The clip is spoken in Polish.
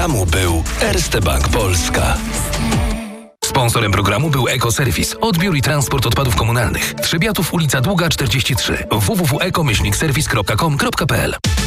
programu był Erste Bank Polska. Sponsorem programu był Ekoserwis. Odbiór i transport odpadów komunalnych. Trzebiatów, ulica Długa 43. www.eko-serwis.com.pl